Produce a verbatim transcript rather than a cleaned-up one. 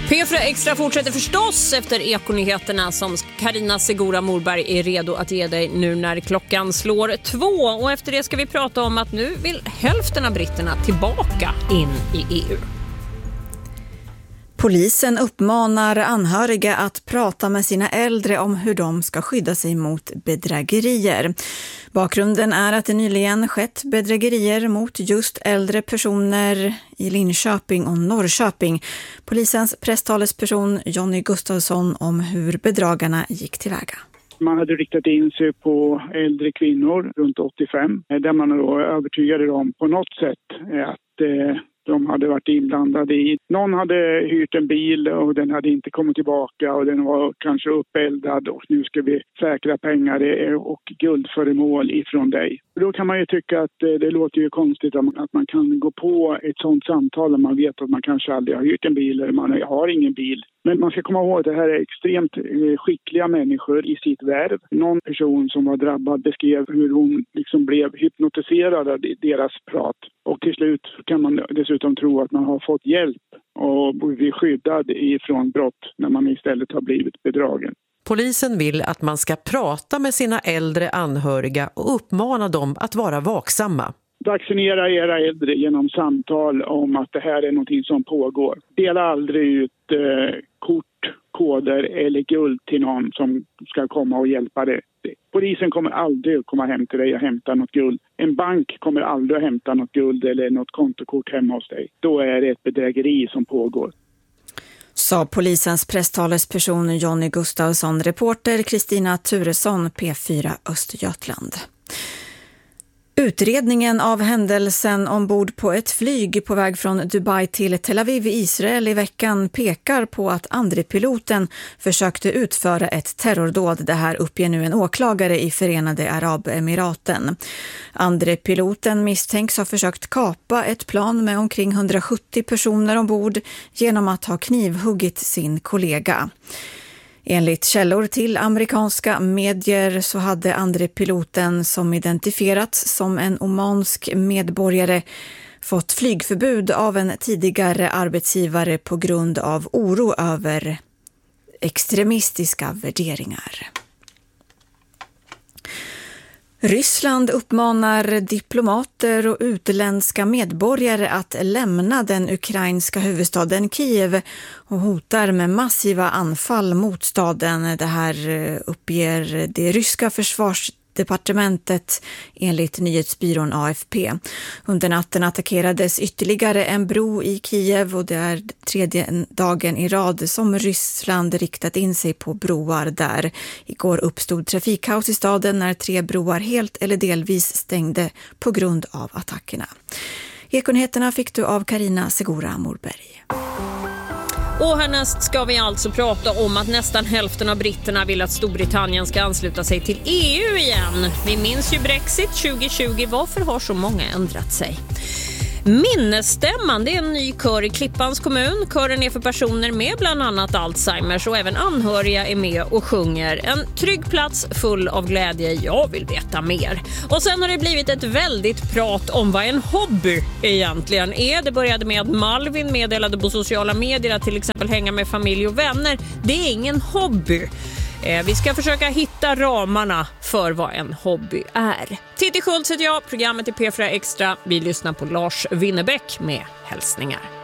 P fyra Extra fortsätter förstås efter Ekonyheterna som Carina Segura Morberg är redo att ge dig nu när klockan slår två. Och efter det ska vi prata om att nu vill hälften av britterna tillbaka in i E U. Polisen uppmanar anhöriga att prata med sina äldre om hur de ska skydda sig mot bedrägerier. Bakgrunden är att det nyligen skett bedrägerier mot just äldre personer i Linköping och Norrköping. Polisens presstalesperson Jonny Gustafsson om hur bedragarna gick tillväga. Man hade riktat in sig på äldre kvinnor runt åttiofem där man då övertygade dem på något sätt att eh, de hade varit inblandade i. Någon hade hyrt en bil och den hade inte kommit tillbaka och den var kanske uppeldad och nu ska vi säkra pengar och guldföremål ifrån dig. Då kan man ju tycka att det låter ju konstigt att man kan gå på ett sådant samtal om man vet att man kanske aldrig har hyrt en bil eller man har ingen bil. Men man ska komma ihåg att det här är extremt skickliga människor i sitt värv. Någon person som var drabbad beskrev hur hon liksom blev hypnotiserad av deras prat. Och till slut kan man dessutom tro att man har fått hjälp och blir skyddad ifrån brott när man istället har blivit bedragen. Polisen vill att man ska prata med sina äldre anhöriga och uppmana dem att vara vaksamma. Vaccinera era äldre genom samtal om att det här är någonting som pågår. Dela aldrig ut eh, kort, koder eller guld till någon som ska komma och hjälpa dig. Polisen kommer aldrig att komma hem till dig och hämta något guld. En bank kommer aldrig att hämta något guld eller något kontokort hemma hos dig. Då är det ett bedrägeri som pågår. Sa polisens presstalesperson Jonny Gustafsson, reporter Kristina Turesson, P fyra Östergötland. Utredningen av händelsen ombord på ett flyg på väg från Dubai till Tel Aviv i Israel i veckan pekar på att andre piloten försökte utföra ett terrordåd. Det här uppger nu en åklagare i Förenade Arabemiraten. Andre piloten misstänks ha försökt kapa ett plan med omkring hundrasjuttio personer ombord genom att ha knivhuggit sin kollega. Enligt källor till amerikanska medier så hade andre piloten, som identifierats som en omansk medborgare, fått flygförbud av en tidigare arbetsgivare på grund av oro över extremistiska värderingar. Ryssland uppmanar diplomater och utländska medborgare att lämna den ukrainska huvudstaden Kiev och hotar med massiva anfall mot staden. Det här uppger det ryska försvarsdepartementet enligt nyhetsbyrån A F P. Under natten attackerades ytterligare en bro i Kiev och det är tredje dagen i rad som Ryssland riktat in sig på broar där. Igår uppstod trafikkaos i staden när tre broar helt eller delvis stängde på grund av attackerna. Ekonyheterna fick du av Carina Segura Morberg. Och härnäst ska vi alltså prata om att nästan hälften av britterna vill att Storbritannien ska ansluta sig till E U igen. Vi minns ju Brexit tjugo tjugo. Varför har så många ändrat sig? Minnesstämman, det är en ny kör i Klippans kommun. Kören är för personer med bland annat Alzheimers och även anhöriga är med och sjunger. En trygg plats full av glädje, jag vill veta mer. Och sen har det blivit ett väldigt prat om vad en hobby egentligen är. Det började med att Malvin meddelade på sociala medier att till exempel hänga med familj och vänner. Det är ingen hobby. Vi ska försöka hitta ramarna för vad en hobby är. Titti Schultz heter jag, programmet är P fyra Extra. Vi lyssnar på Lars Winnerbäck med hälsningar.